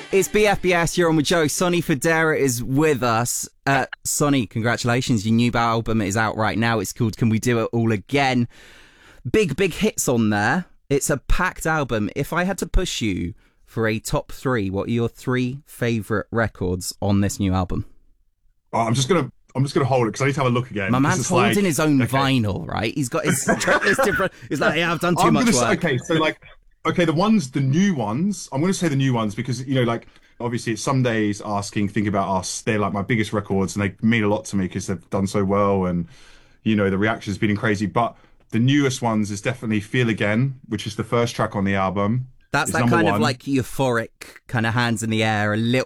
It's BFBS. You're on with Joe. Sonny Fodera is with us. Sonny, congratulations. Your new album is out right now. It's called Can We Do It All Again? Big hits on there. It's a packed album. If I had to push you for a top three, what are your three favourite records on this new album? I'm just gonna hold it because I need to have a look again. My man's holding his own vinyl, right? He's got his checklist different. He's like, yeah, I've done too much work. The new ones. I'm going to say the new ones because obviously it's Some Days, Asking, Think About Us. They're like my biggest records, and they mean a lot to me because they've done so well, and the reaction's been crazy. But the newest ones is definitely Feel Again, which is the first track on the album. That's that kind of like euphoric, kind of hands in the air, a little